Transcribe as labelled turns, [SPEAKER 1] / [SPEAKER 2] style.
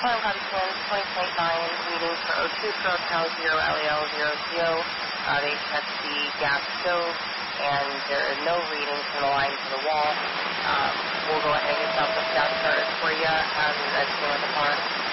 [SPEAKER 1] Farm Hudson 20.9 readings for O2 SoCal 0 LEL 0CO. They checked the gas stove, and there are no readings from the line to the wall. We'll go ahead and get Southwest gas started for you. How's your guys doing with the car?